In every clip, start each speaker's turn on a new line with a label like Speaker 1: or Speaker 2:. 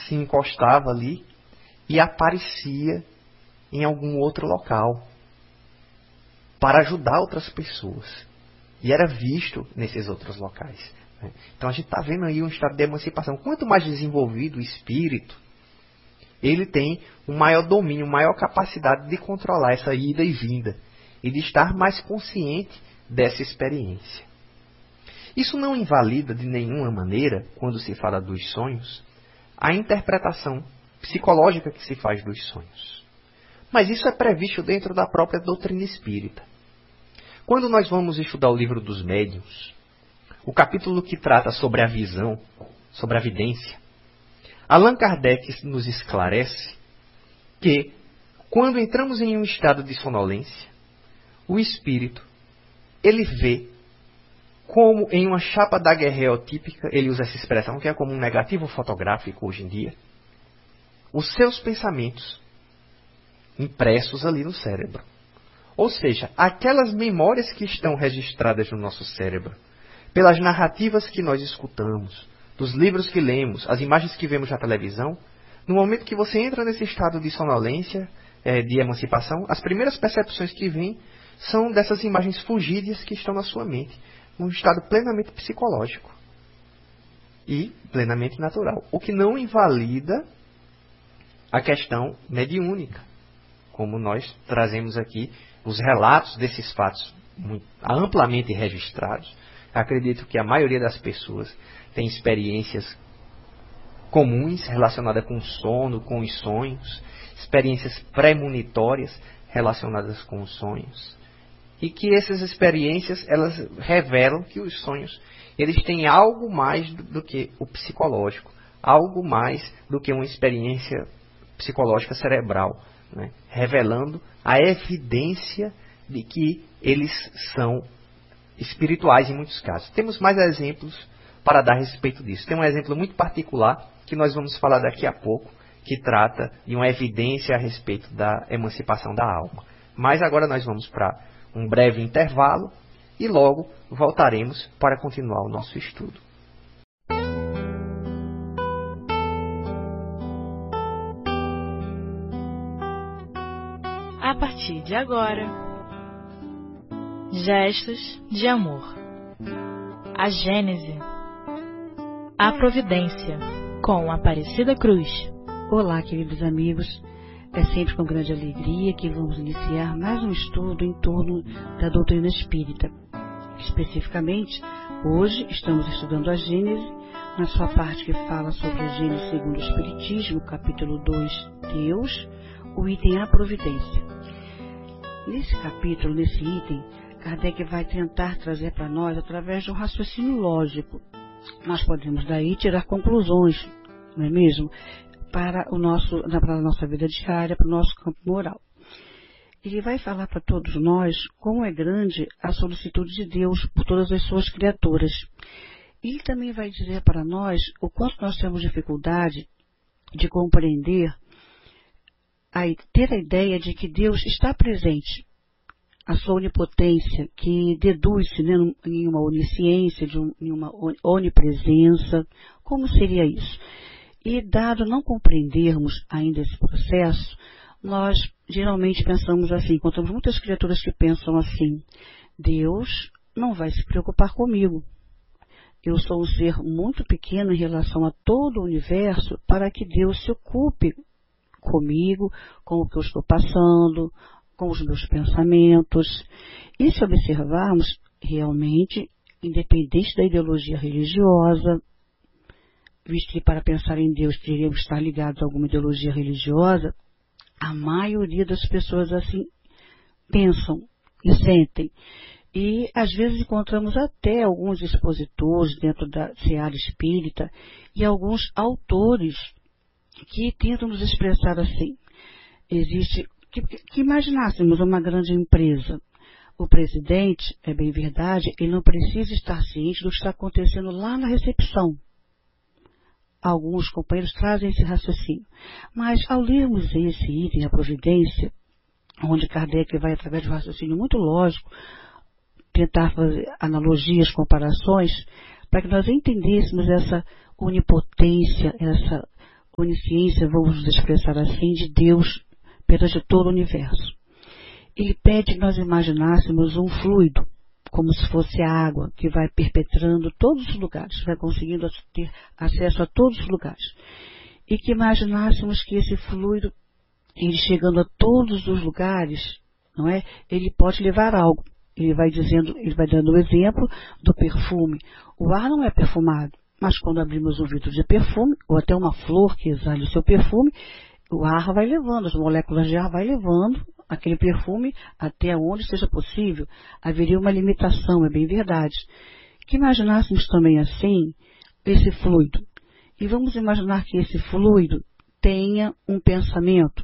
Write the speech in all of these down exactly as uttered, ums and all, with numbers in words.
Speaker 1: se encostava ali e aparecia em algum outro local para ajudar outras pessoas. E era visto nesses outros locais. Né? Então a gente está vendo aí um estado de emancipação. Quanto mais desenvolvido o espírito, ele tem um maior domínio, maior capacidade de controlar essa ida e vinda. E de estar mais consciente dessa experiência. Isso não invalida de nenhuma maneira, quando se fala dos sonhos, a interpretação psicológica que se faz dos sonhos. Mas isso é previsto dentro da própria doutrina espírita. Quando nós vamos estudar o livro dos médiuns, o capítulo que trata sobre a visão, sobre a vidência, Allan Kardec nos esclarece que, quando entramos em um estado de sonolência, o espírito, ele vê como em uma chapa daguerreotípica, ele usa essa expressão que é como um negativo fotográfico hoje em dia, os seus pensamentos impressos ali no cérebro. Ou seja, aquelas memórias que estão registradas no nosso cérebro, pelas narrativas que nós escutamos, dos livros que lemos, as imagens que vemos na televisão, no momento que você entra nesse estado de sonolência, é, de emancipação, as primeiras percepções que vêm são dessas imagens fugídias que estão na sua mente, num estado plenamente psicológico e plenamente natural. O que não invalida a questão mediúnica, como nós trazemos aqui os relatos desses fatos muito, amplamente registrados. Acredito que a maioria das pessoas tem experiências comuns relacionadas com o sono, com os sonhos, experiências premonitórias relacionadas com os sonhos. E que essas experiências, elas revelam que os sonhos, eles têm algo mais do que o psicológico, algo mais do que uma experiência psicológica cerebral, né? Revelando a evidência de que eles são espirituais em muitos casos. Temos mais exemplos para dar a respeito disso. Tem um exemplo muito particular que nós vamos falar daqui a pouco, que trata de uma evidência a respeito da emancipação da alma. Mas agora nós vamos para um breve intervalo e logo voltaremos para continuar o nosso estudo.
Speaker 2: A partir de agora, gestos de amor. A Gênese. A Providência, com Aparecida Cruz.
Speaker 3: Olá, queridos amigos. É sempre com grande alegria que vamos iniciar mais um estudo em torno da doutrina espírita. Especificamente, hoje estamos estudando a Gênese, na sua parte que fala sobre a Gênese segundo o Espiritismo, capítulo dois, Deus, o item A Providência. Nesse capítulo, nesse item, Kardec vai tentar trazer para nós, através de um raciocínio lógico, nós podemos daí tirar conclusões, não é mesmo? Para, o nosso, para a nossa vida diária, para o nosso campo moral. Ele vai falar para todos nós como é grande a solicitude de Deus por todas as suas criaturas. Ele também vai dizer para nós o quanto nós temos dificuldade de compreender, a, ter a ideia de que Deus está presente. A sua onipotência, que deduz-se, né, em uma onisciência, de um, em uma onipresença. Como seria isso? E, dado não compreendermos ainda esse processo, nós geralmente pensamos assim, encontramos muitas criaturas que pensam assim: Deus não vai se preocupar comigo. Eu sou um ser muito pequeno em relação a todo o universo para que Deus se ocupe comigo, com o que eu estou passando, com os meus pensamentos. E se observarmos, realmente, independente da ideologia religiosa, visto que para pensar em Deus teríamos estar ligados a alguma ideologia religiosa, a maioria das pessoas assim pensam e sentem. E às vezes encontramos até alguns expositores dentro da seara espírita e alguns autores que tentam nos expressar assim. Existe, que, que imaginássemos uma grande empresa. O presidente, é bem verdade, ele não precisa estar ciente do que está acontecendo lá na recepção. Alguns companheiros trazem esse raciocínio. Mas ao lermos esse item, a providência, onde Kardec vai, através de um raciocínio muito lógico, tentar fazer analogias, comparações, para que nós entendêssemos essa onipotência, essa onisciência, vamos nos expressar assim, de Deus perante todo o universo. Ele pede que nós imaginássemos um fluido, como se fosse a água, que vai perpetrando todos os lugares, vai conseguindo ter acesso a todos os lugares. E que imaginássemos que esse fluido, ele chegando a todos os lugares, não é? Ele pode levar algo. Ele vai dizendo, ele vai dando o exemplo do perfume. O ar não é perfumado, mas quando abrimos um vidro de perfume, ou até uma flor que exale o seu perfume, o ar vai levando, as moléculas de ar vai levando aquele perfume até onde seja possível. Haveria uma limitação, é bem verdade. Que imaginássemos também assim, esse fluido. E vamos imaginar que esse fluido tenha um pensamento.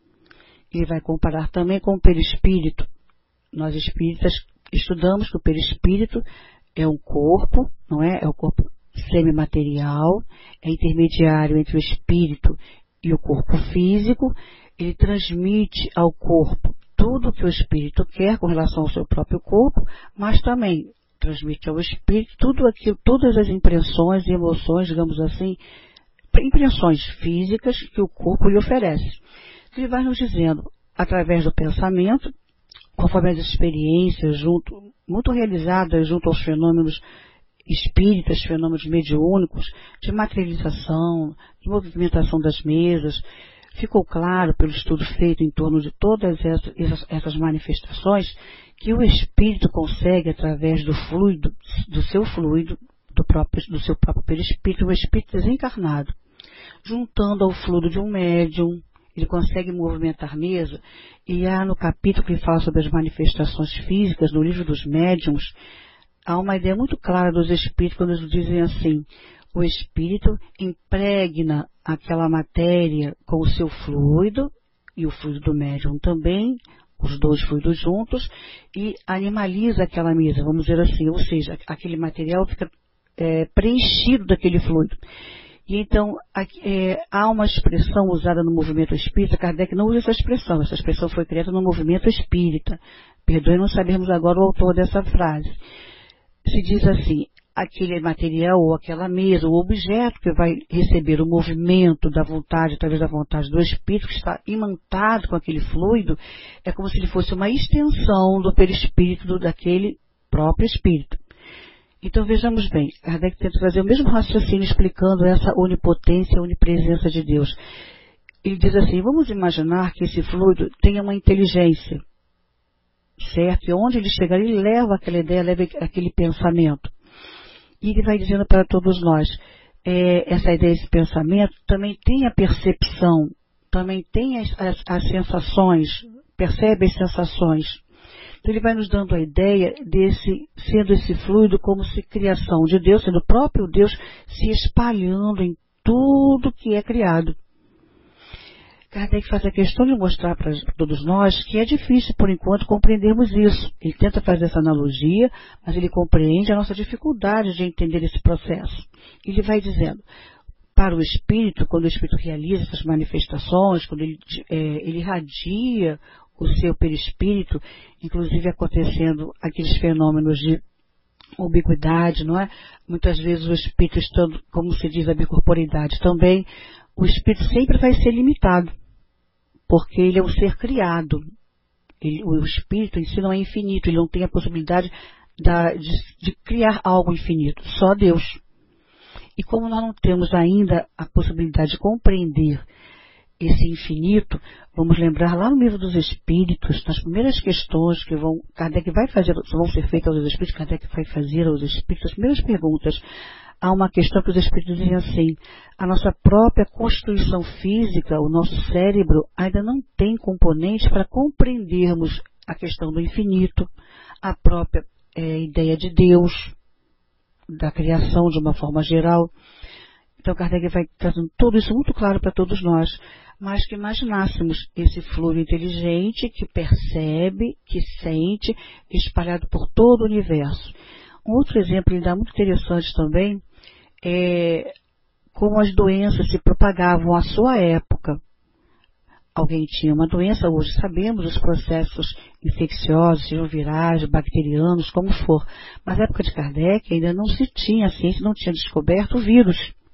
Speaker 3: Ele vai comparar também com o perispírito. Nós espíritas estudamos que o perispírito é um corpo, não é? É o corpo semimaterial, é intermediário entre o espírito e o corpo físico. Ele transmite ao corpo tudo o que o espírito quer com relação ao seu próprio corpo, mas também transmite ao espírito tudo aquilo, todas as impressões e emoções, digamos assim, impressões físicas que o corpo lhe oferece. Ele vai nos dizendo, através do pensamento, conforme as experiências junto, muito realizadas junto aos fenômenos espíritas, fenômenos mediúnicos, de materialização, de movimentação das mesas, ficou claro pelo estudo feito em torno de todas essas, essas manifestações que o espírito consegue, através do fluido, do seu fluido, do, próprio, do seu próprio perispírito, o espírito desencarnado, juntando ao fluido de um médium, ele consegue movimentar mesa, e há no capítulo que fala sobre as manifestações físicas, no livro dos médiums, há uma ideia muito clara dos espíritos quando eles dizem assim: o espírito impregna aquela matéria com o seu fluido, e o fluido do médium também, os dois fluidos juntos, e animaliza aquela mesa, vamos dizer assim, ou seja, aquele material fica é, preenchido daquele fluido. E então, é, há uma expressão usada no movimento espírita, Kardec não usa essa expressão, essa expressão foi criada no movimento espírita. Perdoe não sabermos agora o autor dessa frase. Se diz assim: aquele material ou aquela mesa, o objeto que vai receber o movimento da vontade, através da vontade do espírito, que está imantado com aquele fluido, é como se ele fosse uma extensão do perispírito do, daquele próprio espírito. Então vejamos bem, Kardec tenta trazer o mesmo raciocínio explicando essa onipotência, onipresença de Deus. Ele diz assim: vamos imaginar que esse fluido tenha uma inteligência, certo? E onde ele chegar, ele leva aquela ideia, leva aquele pensamento. E ele vai dizendo para todos nós, é, essa ideia, esse pensamento, também tem a percepção, também tem as, as, as sensações, percebe as sensações. Então ele vai nos dando a ideia desse, sendo esse fluido como se criação de Deus, sendo o próprio Deus se espalhando em tudo que é criado. Kardec faz a questão de mostrar para todos nós que é difícil, por enquanto, compreendermos isso. Ele tenta fazer essa analogia, mas ele compreende a nossa dificuldade de entender esse processo. Ele vai dizendo, para o espírito, quando o espírito realiza essas manifestações, quando ele, é, ele irradia o seu perispírito, inclusive acontecendo aqueles fenômenos de ubiquidade, não é? Muitas vezes o espírito estando, como se diz, a bicorporidade também, o espírito sempre vai ser limitado, porque ele é um ser criado. Ele, o espírito em si não é infinito, ele não tem a possibilidade da, de, de criar algo infinito, só Deus. E como nós não temos ainda a possibilidade de compreender esse infinito, vamos lembrar lá no livro dos Espíritos, nas primeiras questões que vão, Kardec vai fazer, vão ser feitas aos Espíritos, Kardec vai fazer aos Espíritos, as primeiras perguntas. Há uma questão que os Espíritos dizem assim: a nossa própria constituição física, o nosso cérebro, ainda não tem componentes para compreendermos a questão do infinito, a própria é, ideia de Deus, da criação de uma forma geral. Então Kardec vai trazendo tudo isso muito claro para todos nós, mas que imaginássemos esse fluido inteligente que percebe, que sente, espalhado por todo o universo. Um outro exemplo ainda muito interessante também é como as doenças se propagavam à sua época. Alguém tinha uma doença, hoje sabemos os processos infecciosos, sejam virais, bacterianos, como for. Mas na época de Kardec ainda não se tinha, a ciência não tinha descoberto o vírus.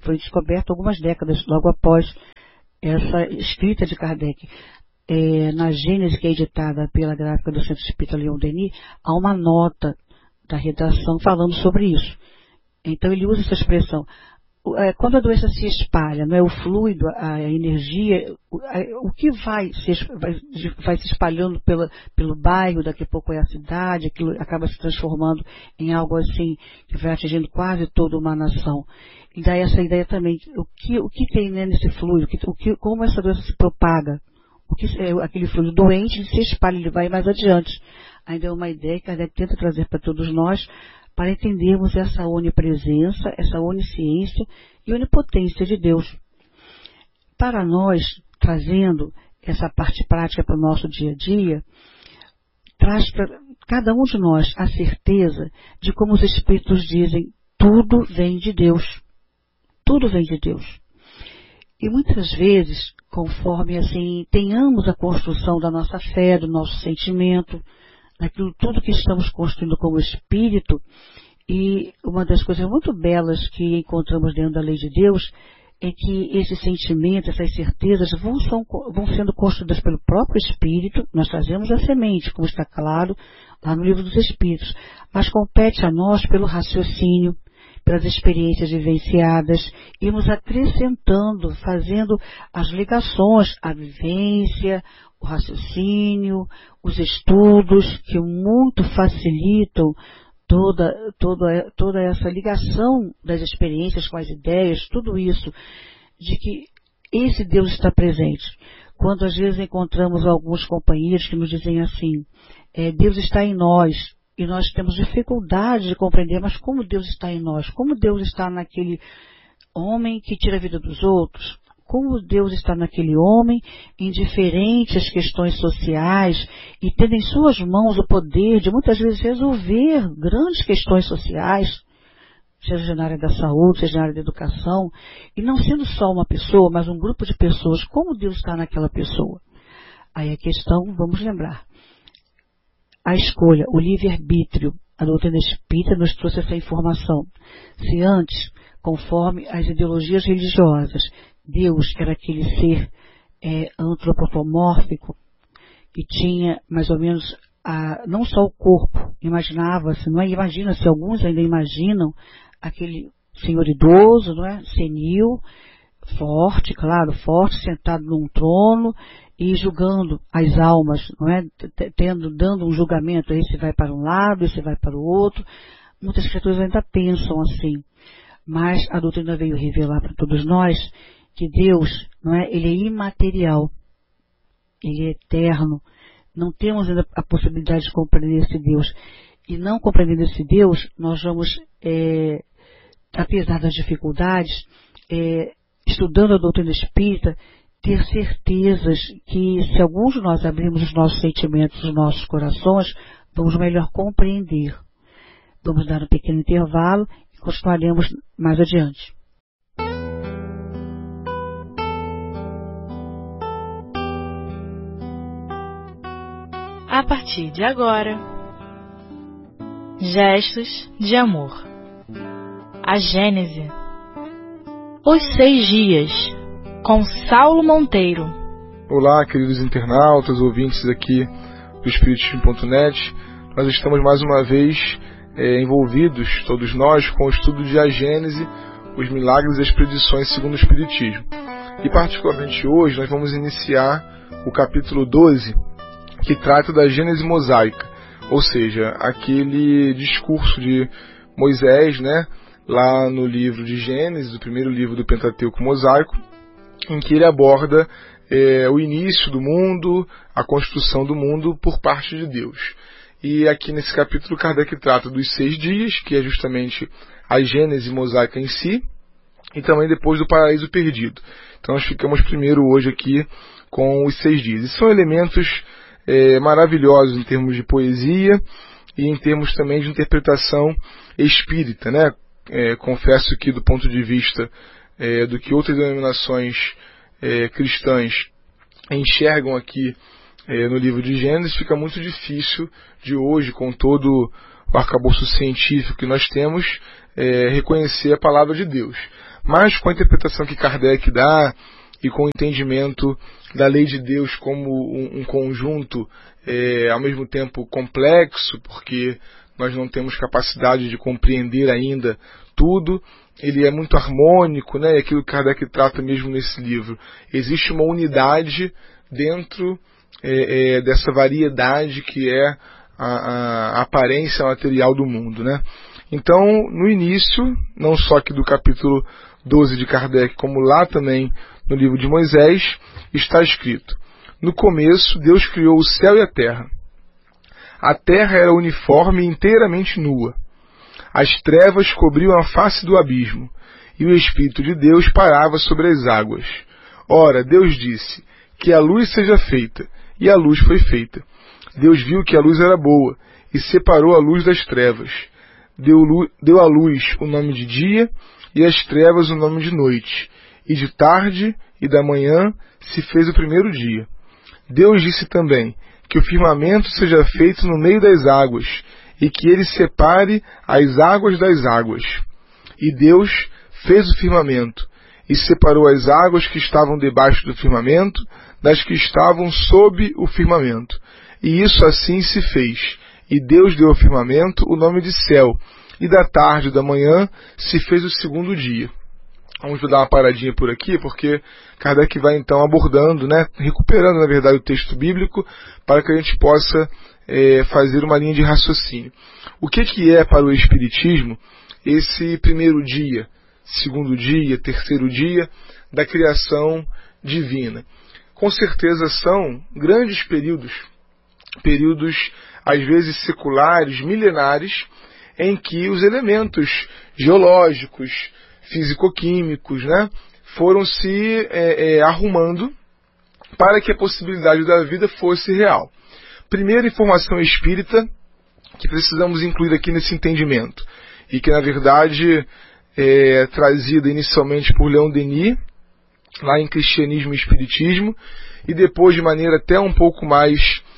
Speaker 3: foi descoberto algumas décadas logo após essa escrita de Kardec. É, na Gênese, que é editada pela gráfica do Centro Espírita Leon Denis, há uma nota da redação falando sobre isso. Então ele usa essa expressão. Quando a doença se espalha, não é, o fluido, a energia, o, o que vai se, vai, vai se espalhando pela, pelo bairro, daqui a pouco é a cidade, aquilo acaba se transformando em algo assim, que vai atingindo quase toda uma nação. E daí essa ideia também, o que, o que tem, né, nesse fluido, o que, como essa doença se propaga, o que é aquele fluido doente, ele se espalha, ele vai mais adiante. Ainda é uma ideia que a Kardec tenta trazer para todos nós, para entendermos essa onipresença, essa onisciência e onipotência de Deus. Para nós, trazendo essa parte prática para o nosso dia a dia, traz para cada um de nós a certeza de como os Espíritos dizem, tudo vem de Deus. Tudo vem de Deus. E muitas vezes, conforme assim, tenhamos a construção da nossa fé, do nosso sentimento, daquilo tudo que estamos construindo como espírito, e uma das coisas muito belas que encontramos dentro da lei de Deus é que esses sentimentos, essas certezas vão, são, vão sendo construídas pelo próprio espírito. Nós trazemos a semente, como está claro lá no Livro dos Espíritos, mas compete a nós pelo raciocínio, pelas experiências vivenciadas, irmos acrescentando, fazendo as ligações, a vivência, o raciocínio, os estudos, que muito facilitam toda, toda, toda essa ligação das experiências com as ideias, tudo isso, de que esse Deus está presente. Quando às vezes encontramos alguns companheiros que nos dizem assim, é, Deus está em nós, e nós temos dificuldade de compreender, mas como Deus está em nós? Como Deus está naquele homem que tira a vida dos outros? Como Deus está naquele homem indiferente às questões sociais e tendo em suas mãos o poder de muitas vezes resolver grandes questões sociais, seja na área da saúde, seja na área da educação, e não sendo só uma pessoa, mas um grupo de pessoas, como Deus está naquela pessoa? Aí a questão, vamos lembrar, a escolha, o livre-arbítrio, a doutrina espírita nos trouxe essa informação. Se antes, conforme as ideologias religiosas, Deus era aquele ser é, antropomórfico, que tinha mais ou menos, a, não só o corpo, imaginava-se, não é? Imagina-se, alguns ainda imaginam, aquele senhor idoso, não é? Senil, forte, claro, forte, sentado num trono, e julgando as almas, não é? Tendo, dando um julgamento, esse vai para um lado, esse vai para o outro. Muitas pessoas ainda pensam assim, mas a doutrina veio revelar para todos nós que Deus, não é? Ele é imaterial, ele é eterno. Não temos ainda a possibilidade de compreender esse Deus. E não compreendendo esse Deus, nós vamos, é, apesar das dificuldades, é, estudando a doutrina espírita, ter certezas que se alguns de nós abrirmos os nossos sentimentos, os nossos corações, vamos melhor compreender. Vamos dar um pequeno intervalo e continuaremos mais adiante.
Speaker 2: A partir de agora, Gestos de Amor. A Gênese. Os Seis Dias, com Saulo Monteiro.
Speaker 4: Olá, queridos internautas, ouvintes aqui do Espiritismo ponto net. Nós estamos mais uma vez é, envolvidos, todos nós, com o estudo de A Gênese, os milagres e as predições segundo o Espiritismo. E particularmente hoje nós vamos iniciar o capítulo doze, que trata da Gênese mosaica, ou seja, aquele discurso de Moisés, né, lá no livro de Gênesis, o primeiro livro do Pentateuco mosaico, em que ele aborda é, o início do mundo, a construção do mundo por parte de Deus. E aqui nesse capítulo Kardec trata dos seis dias, que é justamente a Gênese mosaica em si, e também depois do paraíso perdido. Então nós ficamos primeiro hoje aqui com os seis dias. E são elementos é, maravilhosos em termos de poesia e em termos também de interpretação espírita, né? É, confesso que do ponto de vista é, do que outras denominações é, cristãs enxergam aqui é, no livro de Gênesis, fica muito difícil de hoje, com todo o arcabouço científico que nós temos, é, reconhecer a palavra de Deus. mas com a interpretação que Kardec dá e com o entendimento da lei de Deus como um, um conjunto é, ao mesmo tempo complexo, porque nós não temos capacidade de compreender ainda tudo, ele é muito harmônico, né? Aquilo que Kardec trata mesmo nesse livro. Existe uma unidade dentro é, é, dessa variedade que é a, a aparência material do mundo, né? Então, no início, não só aqui do capítulo doze de Kardec, como lá também no livro de Moisés, está escrito: no começo, Deus criou o céu e a terra. A terra era uniforme e inteiramente nua. As trevas cobriam a face do abismo, e o Espírito de Deus parava sobre as águas. Ora, Deus disse: que a luz seja feita, e a luz foi feita. Deus viu que a luz era boa, e separou a luz das trevas. Deu, deu à luz o nome de dia, e às trevas o nome de noite. E de tarde e da manhã se fez o primeiro dia. Deus disse também que o firmamento seja feito no meio das águas, e que ele separe as águas das águas. E Deus fez o firmamento, e separou as águas que estavam debaixo do firmamento das que estavam sob o firmamento. E isso assim se fez. E Deus deu ao firmamento o nome de céu, e da tarde e da manhã se fez o segundo dia. Vamos dar uma paradinha por aqui, porque Kardec vai então abordando, né, recuperando na verdade o texto bíblico, para que a gente possa é, fazer uma linha de raciocínio. O que, que é para o Espiritismo esse primeiro dia, segundo dia, terceiro dia da criação divina? Com certeza são grandes períodos, períodos às vezes seculares, milenares, em que os elementos geológicos, físico-químicos, né, foram se é, é, arrumando para que a possibilidade da vida fosse real. Primeira informação espírita que precisamos incluir aqui nesse entendimento, e que na verdade é trazida inicialmente por Leon Denis, lá em Cristianismo e Espiritismo, e depois de maneira até um pouco mais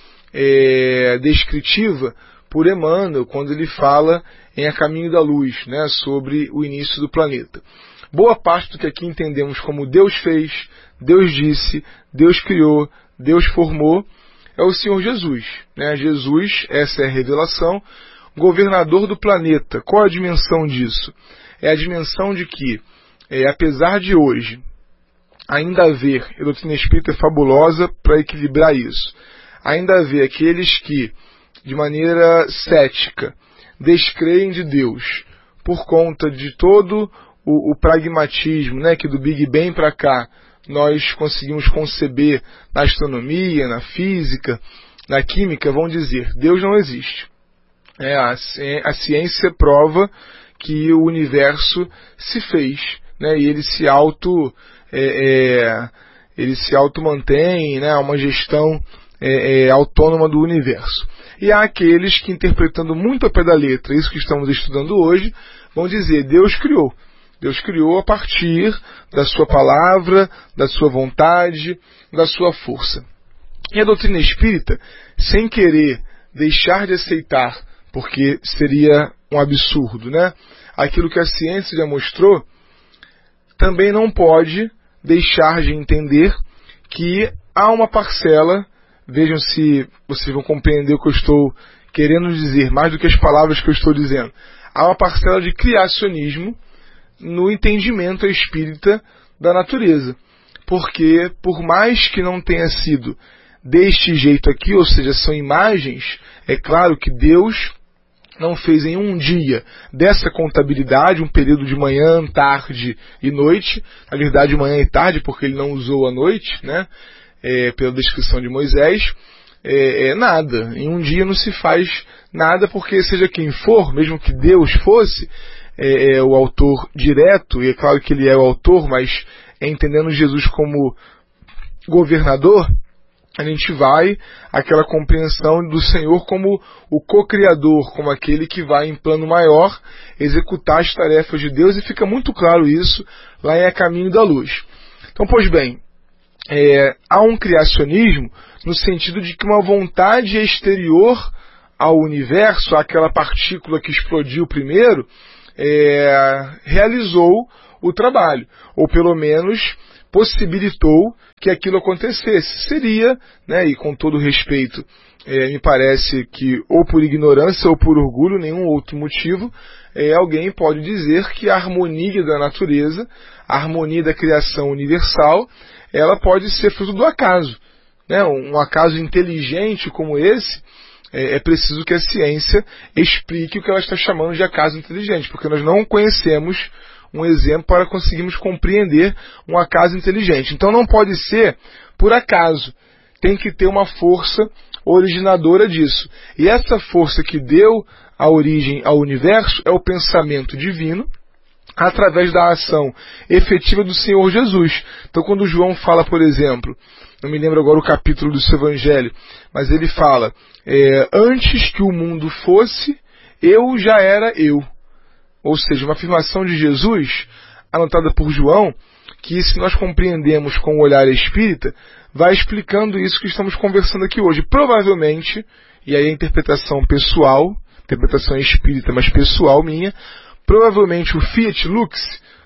Speaker 4: é, descritiva por Emmanuel, quando ele fala em A Caminho da Luz, né, sobre o início do planeta. Boa parte do que aqui entendemos como Deus fez, Deus disse, Deus criou, Deus formou, é o Senhor Jesus. Né? Jesus, essa é a revelação, governador do planeta. Qual a dimensão disso? É a dimensão de que, é, apesar de hoje ainda haver, a doutrina espírita é fabulosa para equilibrar isso, ainda haver aqueles que, de maneira cética, descreem de Deus por conta de todo o, o pragmatismo, né, que do Big Bang para cá nós conseguimos conceber na astronomia, na física, na química, vão dizer, Deus não existe. É, a, a ciência prova que o universo se fez, né, e ele se auto é, é, ele se auto mantém, né, uma gestão é, é, autônoma do universo. E há aqueles que, interpretando muito ao pé da letra, isso que estamos estudando hoje, vão dizer, Deus criou. Deus criou a partir da sua palavra, da sua vontade, da sua força. E a doutrina espírita, sem querer deixar de aceitar, porque seria um absurdo, né, aquilo que a ciência já mostrou, também não pode deixar de entender que há uma parcela, vejam se vocês vão compreender o que eu estou querendo dizer, mais do que as palavras que eu estou dizendo, há uma parcela de criacionismo no entendimento espírita da natureza. Porque, por mais que não tenha sido deste jeito aqui, ou seja, são imagens, é claro que Deus não fez em um dia dessa contabilidade, um período de manhã, tarde e noite, na verdade manhã e tarde, porque ele não usou a noite, né, é, pela descrição de Moisés, é, é nada. Em um dia não se faz nada, porque seja quem for, mesmo que Deus fosse é, é o autor direto, e é claro que ele é o autor, mas é entendendo Jesus como governador, a gente vai àquela compreensão do Senhor como o co-criador, como aquele que vai em plano maior executar as tarefas de Deus, e fica muito claro isso lá em A Caminho da Luz. Então, pois bem, é, há um criacionismo no sentido de que uma vontade exterior ao universo, àquela partícula que explodiu primeiro, é, realizou o trabalho, ou pelo menos possibilitou que aquilo acontecesse. Seria, né, e com todo respeito, é, me parece que ou por ignorância ou por orgulho, nenhum outro motivo, é, alguém pode dizer que a harmonia da natureza, a harmonia da criação universal, ela pode ser fruto do acaso. Né? Um acaso inteligente como esse, é, é preciso que a ciência explique o que ela está chamando de acaso inteligente, porque nós não conhecemos um exemplo para conseguirmos compreender um acaso inteligente. Então não pode ser por acaso. Tem que ter uma força originadora disso. E essa força que deu a origem ao universo é o pensamento divino, através da ação efetiva do Senhor Jesus. Então quando João fala, por exemplo, não me lembro agora o capítulo do seu evangelho, mas ele fala, é, antes que o mundo fosse, eu já era eu. Ou seja, uma afirmação de Jesus, anotada por João, que se nós compreendemos com o olhar espírita, vai explicando isso que estamos conversando aqui hoje. Provavelmente, e aí a interpretação pessoal, interpretação espírita, mas pessoal minha, provavelmente o Fiat Lux,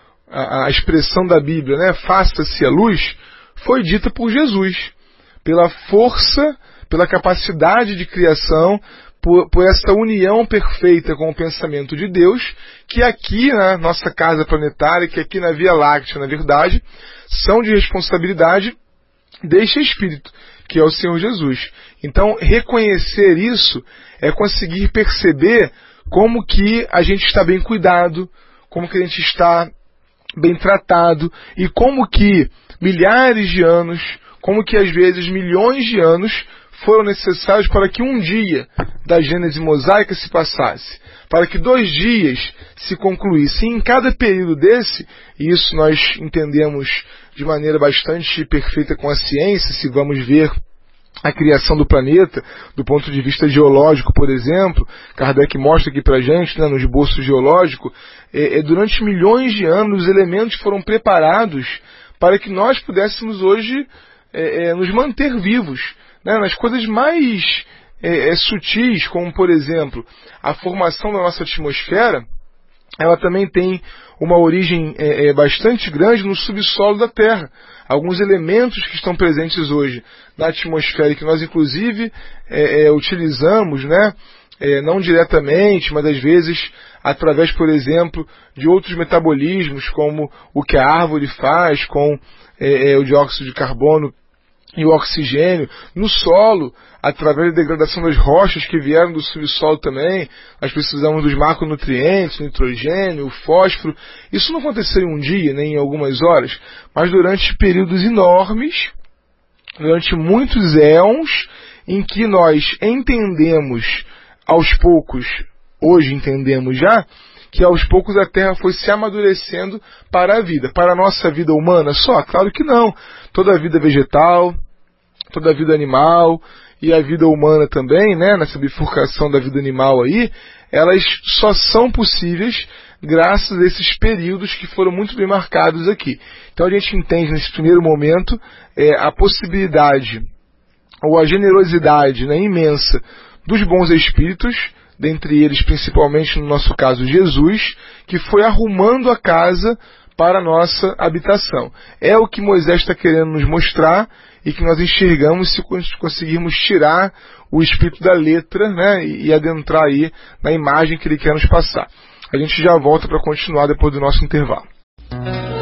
Speaker 4: a, a expressão da Bíblia, né, faça-se a luz, foi dita por Jesus, pela força, pela capacidade de criação, Por, por esta união perfeita com o pensamento de Deus, que aqui na nossa casa planetária, que aqui na Via Láctea, na verdade, são de responsabilidade deste Espírito, que é o Senhor Jesus. Então, reconhecer isso é conseguir perceber como que a gente está bem cuidado, como que a gente está bem tratado, e como que milhares de anos, como que às vezes milhões de anos foram necessários para que um dia da Gênese mosaica se passasse, para que dois dias se concluíssem. Em cada período desse, e isso nós entendemos de maneira bastante perfeita com a ciência, se vamos ver a criação do planeta, do ponto de vista geológico, por exemplo, Kardec mostra aqui pra gente, né, no esboço geológico, é, é, durante milhões de anos os elementos foram preparados para que nós pudéssemos hoje é, é, nos manter vivos. Né, nas coisas mais é, é, sutis, como por exemplo a formação da nossa atmosfera, ela também tem uma origem é, é, bastante grande no subsolo da Terra. Alguns elementos que estão presentes hoje na atmosfera e que nós inclusive é, é, utilizamos, né, é, não diretamente, mas às vezes através, por exemplo, de outros metabolismos, como o que a árvore faz com é, é, o dióxido de carbono e o oxigênio, no solo, através da degradação das rochas que vieram do subsolo também, nós precisamos dos macronutrientes, nitrogênio, o fósforo. Isso não aconteceu em um dia, nem em algumas horas, mas durante períodos enormes, durante muitos éons, em que nós entendemos aos poucos, hoje entendemos já, que aos poucos a Terra foi se amadurecendo para a vida. Para a nossa vida humana só? Claro que não. Toda a vida vegetal, toda a vida animal e a vida humana também, né, nessa bifurcação da vida animal aí, elas só são possíveis graças a esses períodos que foram muito bem marcados aqui. Então a gente entende nesse primeiro momento é, a possibilidade ou a generosidade, né, imensa dos bons espíritos, dentre eles principalmente no nosso caso Jesus, que foi arrumando a casa para a nossa habitação. É o que Moisés está querendo nos mostrar e que nós enxergamos se conseguirmos tirar o espírito da letra, né, e adentrar aí na imagem que ele quer nos passar. A gente já volta para continuar depois do nosso intervalo.